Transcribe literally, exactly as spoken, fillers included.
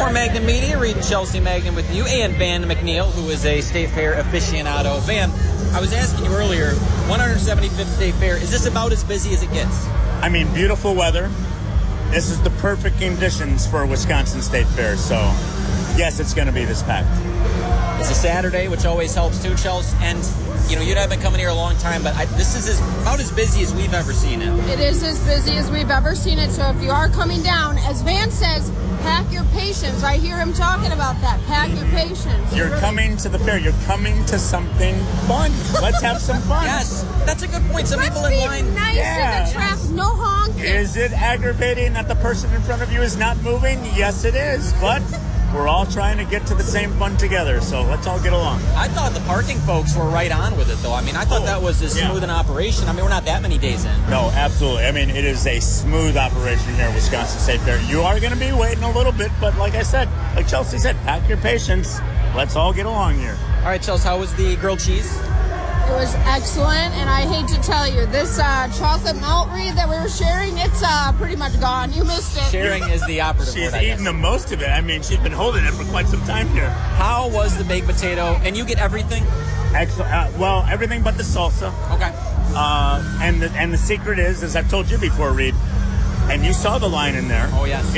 For Magnum Media, Reed and Chelsea Magnum with you, and Van McNeil, who is a State Fair aficionado. Van, I was asking you earlier, one hundred seventy-fifth State Fair, is this about as busy as it gets? I mean, beautiful weather. This is the perfect conditions for a Wisconsin State Fair, so yes, it's going to be this packed. It's a Saturday, which always helps too, Chelsea, and you know, you haven't been coming here a long time, but I, this is as, about as busy as we've ever seen it. It is as busy as we've ever seen it, so if you are coming down, as Van says, pack your patience. I hear him talking about that. Pack your patience. You're really coming to the fair. You're coming to something fun. Let's have some fun. Yes, that's a good point. Some Let's people in line. be nice Yeah. in the traffic. No honking. Is it aggravating that the person in front of you is not moving? Yes, it is. But we're all trying to get to the same fun together, so let's all get along. I thought the parking folks were right on with it, though. I mean, I thought Oh, that was as yeah. smooth an operation. I mean, we're not that many days in. No, absolutely. I mean, it is a smooth operation here at Wisconsin State Fair. You are going to be waiting a little bit, but like I said, like Chelsea said, pack your patience. Let's all get along here. All right, Chelsea, how was the grilled cheese? It was excellent, and I hate to tell you, this uh, chocolate malt read that we were sharing, it's uh, pretty much gone. You missed it. Sharing is the operative She's word, I guess. eaten the most of it. I mean, she's been holding it for quite some time here. How was the baked potato? And you get everything? Excellent. Uh, well, everything but the salsa. Okay. Uh, and the and the secret is, as I've told you before, Reed, and you saw the line in there. Oh, yes.